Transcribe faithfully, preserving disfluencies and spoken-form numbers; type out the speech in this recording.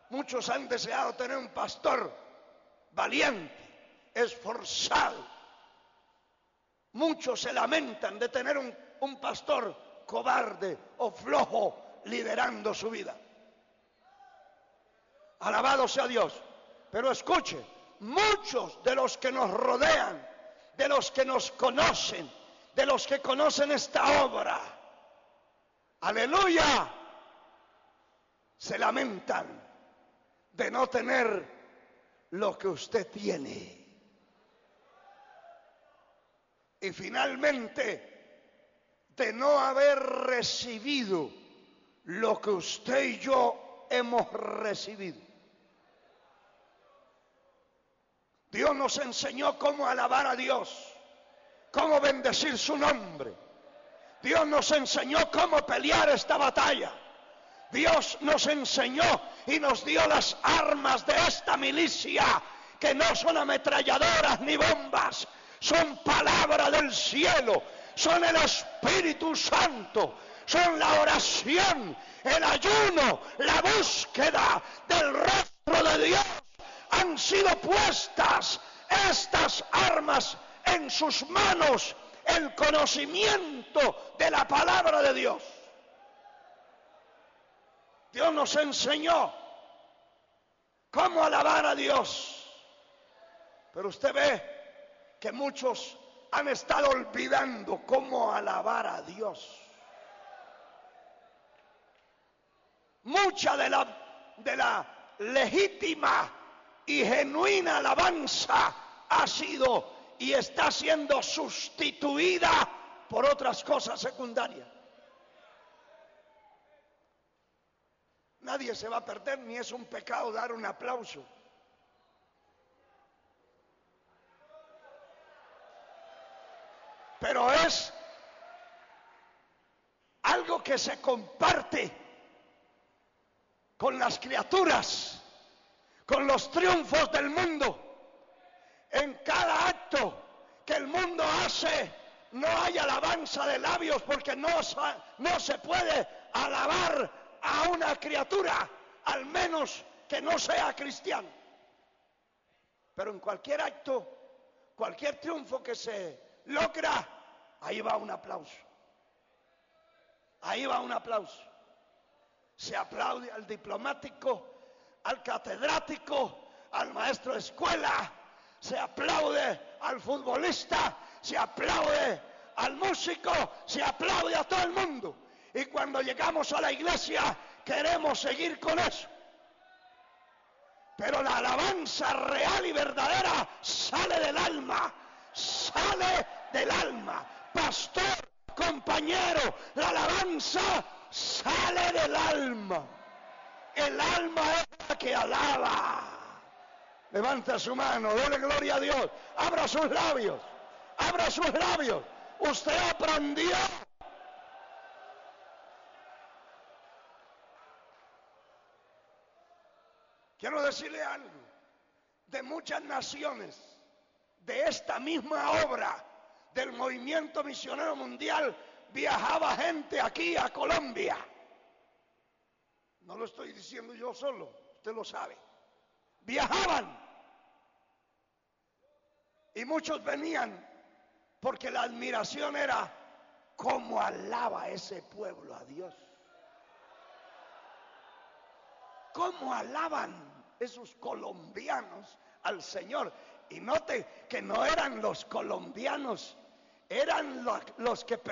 Muchos han deseado tener un pastor valiente, esforzado. Muchos se lamentan de tener un, un pastor cobarde o flojo liderando su vida. Alabado sea Dios. Pero escuche, muchos de los que nos rodean, de los que nos conocen, de los que conocen esta obra, aleluya, se lamentan de no tener lo que usted tiene. Y finalmente, de no haber recibido lo que usted y yo hemos recibido. Dios nos enseñó cómo alabar a Dios, cómo bendecir su nombre. Dios nos enseñó cómo pelear esta batalla. Dios nos enseñó y nos dio las armas de esta milicia, que no son ametralladoras ni bombas, son palabra del cielo, son el Espíritu Santo, son la oración, el ayuno, la búsqueda del rostro de Dios. Han sido puestas estas armas en sus manos, el conocimiento de la palabra de Dios. Dios nos enseñó cómo alabar a Dios. Pero usted ve que muchos han estado olvidando cómo alabar a Dios. Mucha de la, de la legítima y genuina alabanza ha sido y está siendo sustituida por otras cosas secundarias. Nadie se va a perder, ni es un pecado dar un aplauso. Pero es algo que se comparte con las criaturas, con los triunfos del mundo. En cada acto que el mundo hace, no hay alabanza de labios, porque no, no se puede alabar a una criatura, al menos que no sea cristiano. Pero en cualquier acto, cualquier triunfo que se logra, ahí va un aplauso. Ahí va un aplauso. Se aplaude al diplomático, al catedrático, al maestro de escuela, se aplaude al futbolista, se aplaude al músico, se aplaude a todo el mundo. Y cuando llegamos a la iglesia queremos seguir con eso. Pero la alabanza real y verdadera sale del alma, sale del alma. Pastor, compañero, la alabanza sale del alma. El alma es la que alaba. Levanta su mano, dele gloria a Dios. Abra sus labios, abra sus labios. Usted aprendió. Quiero decirle algo. De muchas naciones, de esta misma obra del movimiento misionero mundial, viajaba gente aquí a Colombia. No lo estoy diciendo yo solo, usted lo sabe. Viajaban. Y muchos venían porque la admiración era cómo alaba ese pueblo a Dios. Cómo alaban esos colombianos al Señor. Y note que no eran los colombianos, eran los, los que